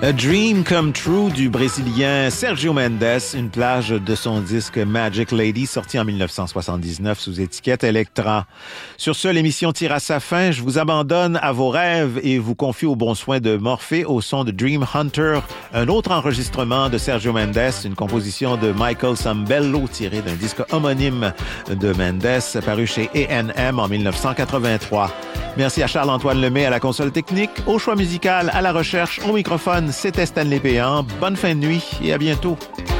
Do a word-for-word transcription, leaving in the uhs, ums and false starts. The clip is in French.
A Dream Come True du Brésilien Sergio Mendes, une plage de son disque Magic Lady sorti en dix-neuf cent soixante-dix-neuf sous étiquette Elektra. Sur ce, l'émission tire à sa fin. Je vous abandonne à vos rêves et vous confie au bon soin de Morphée au son de Dream Hunter, un autre enregistrement de Sergio Mendes, une composition de Michael Sambello tirée d'un disque homonyme de Mendes paru chez A and M en dix-neuf cent quatre-vingt-trois. Merci à Charles-Antoine Lemay à la console technique, au choix musical, à la recherche, au microphone. C'était Stanley Péan. Bonne fin de nuit et à bientôt.